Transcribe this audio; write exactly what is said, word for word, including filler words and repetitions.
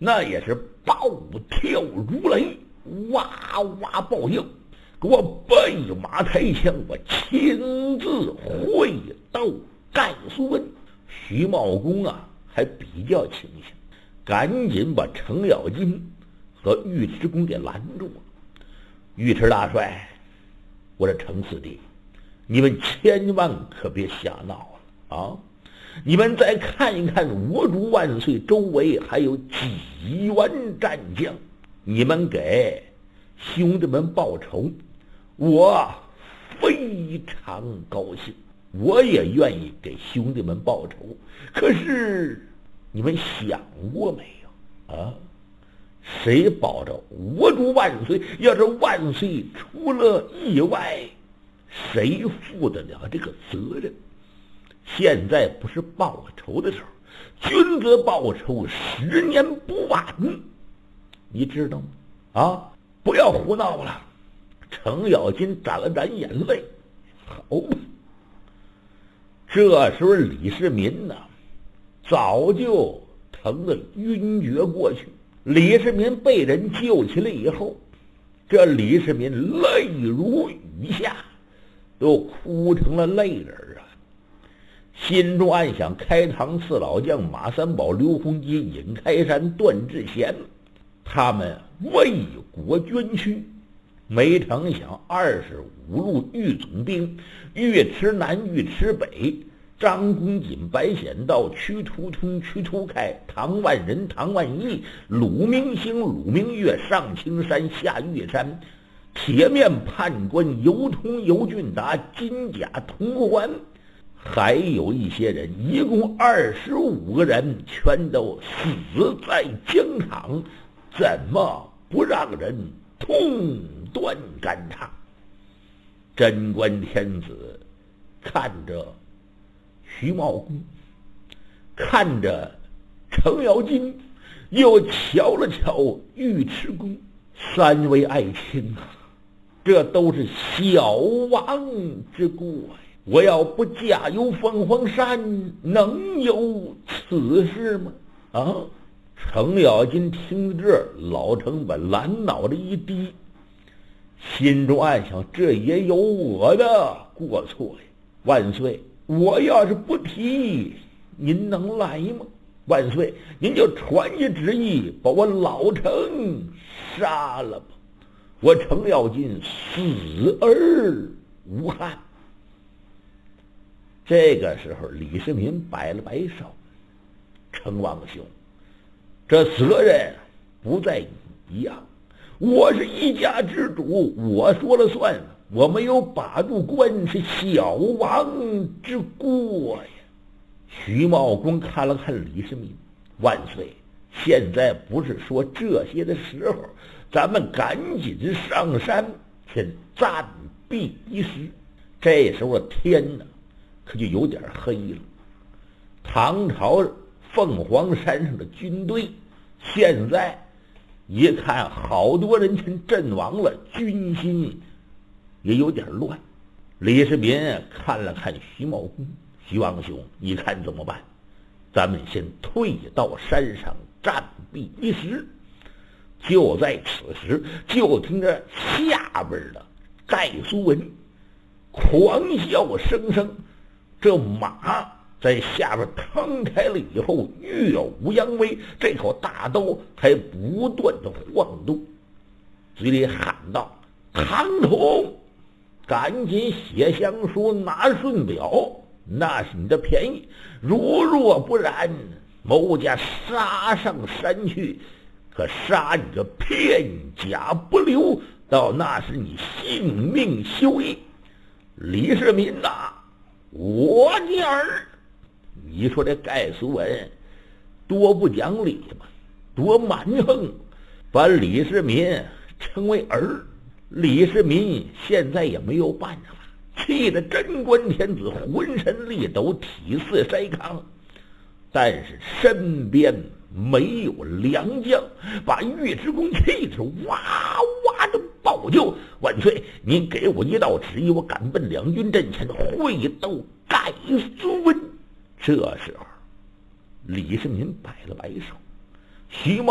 那也是暴跳如雷，哇哇暴叫，给我备马抬枪，我亲自会斗盖苏文。徐茂公啊还比较清醒，赶紧把程咬金和尉迟恭给拦住了。尉迟大帅，我说程四弟，你们千万可别瞎闹了啊！你们再看一看我主万岁周围还有几员战将，你们给兄弟们报仇，我非常高兴，我也愿意给兄弟们报仇。可是你们想过没有啊？谁保着我主万岁？要是万岁出了意外，谁负得了这个责任？现在不是报仇的时候，君子报仇，十年不晚，你知道吗？啊，不要胡闹了。程咬金沾了沾眼泪，好吧。这时候李世民呢，早就疼得晕厥过去。李世民被人救起来以后，这李世民泪如雨下，都哭成了泪人啊！心中暗想：开膛四老将马三宝、刘洪基、尹开山、段志贤，他们为国捐躯，没成想二十五路御总兵尉迟南、尉迟北、张公瑾、白显道、屈突通、屈突开、唐万人、唐万义、鲁明星、鲁明月、上青山、下岳山、铁面判官尤通、尤俊达、金甲潼关，还有一些人，一共二十五个人，全都死在疆场，怎么不让人痛断肝肠？贞观天子看着徐茂公，看着程咬金，又瞧了瞧尉迟恭，三位爱卿啊，这都是小王之过呀！我要不驾游凤凰山，能有此事吗？啊！程咬金听这，老成把蓝脑袋一低，心中暗想：这也有我的过错呀！万岁，我要是不提，您能来吗？万岁，您就传下旨意，把我老程杀了吧！我程咬金死而无憾。这个时候，李世民摆了摆手：程王兄，这责任不在你呀，我是一家之主，我说了算，我没有把住关，是小王之过呀。徐茂公看了看李世民：万岁，现在不是说这些的时候，咱们赶紧上山去暂避一时。这时候天呢，可就有点黑了。唐朝凤凰山上的军队现在一看好多人全阵亡了，军心也有点乱。李世民看了看徐茂公：徐王兄，你看怎么办？咱们先退到山上暂避一时。就在此时，就听着下边的盖苏文狂笑声声，这马在下边腾开了以后，跃舞扬威，这口大刀还不断的晃动，嘴里喊道：唐统，赶紧写降书，拿顺表，那是你的便宜，如若不然，某家杀上山去，可杀你个片甲不留，到那时你性命休矣。李世民呐、啊，我的儿，你说这盖苏文多不讲理嘛，多蛮横，把李世民称为儿。李世民现在也没有办法，气得贞观天子浑身力抖，体似筛糠，但是身边没有良将，把尉迟恭气得哇哇的暴叫：万岁，您给我一道旨意，我赶奔两军阵前会斗盖苏文。这时候李世民摆了摆手，徐茂